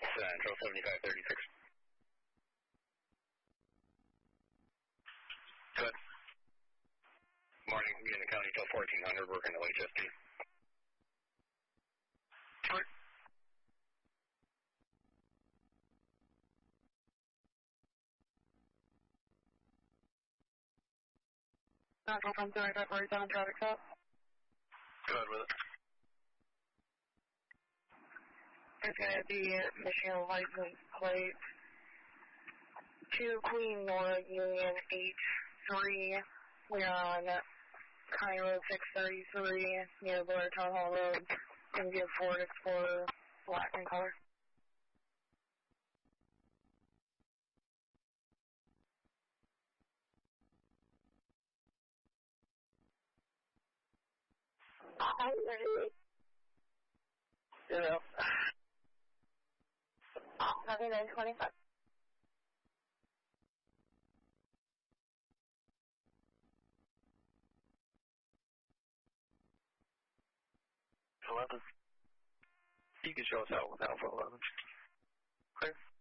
Central 7536. Good. Morning, in the county till 1400, working LHSD. Good. Central from 7547, traffic stop. Good with it. It's going to be Michigan license plate 2 Queen Nora Union 83. We are on County Road 633 near Blair Town Hall Road. Going to be a Ford Explorer, black in color. Zero. 9925. You can show us out with Alpha 11. Clear.